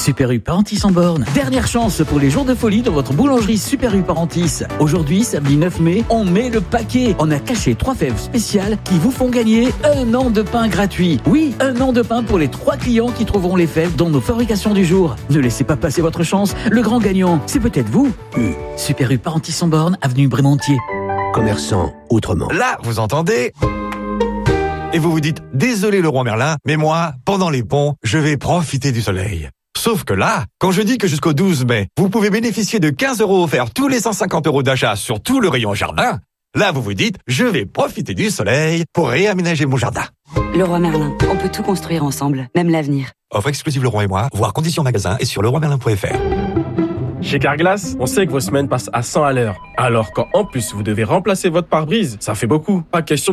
Super U Parentis en borne. Dernière chance pour les jours de folie dans votre boulangerie Super U Parentis. Aujourd'hui, samedi 9 mai, on met le paquet. On a caché 3 fèves spéciales qui vous font gagner 1 an de pain gratuit. Oui, 1 an de pain pour les 3 clients qui trouveront les fèves dans nos fabrications du jour. Ne laissez pas passer votre chance. Le grand gagnant, c'est peut-être vous. Super U Parentis en borne, avenue Brémontier. Commerçant autrement. Là, vous entendez ? Et vous vous dites, désolé Leroy Merlin, mais moi, pendant les ponts, je vais profiter du soleil. Sauf que là, quand je dis que jusqu'au 12 mai, vous pouvez bénéficier de 15 € offerts tous les 150 € d'achat sur tout le rayon jardin, là vous vous dites, je vais profiter du soleil pour réaménager mon jardin. Leroy Merlin, on peut tout construire ensemble, même l'avenir. Offre exclusive Leroy et moi, voir conditions magasin et sur leroymerlin.fr. Chez Carglass, on sait que vos semaines passent à 100 à l'heure. Alors quand en plus vous devez remplacer votre pare-brise, ça fait beaucoup. Pas question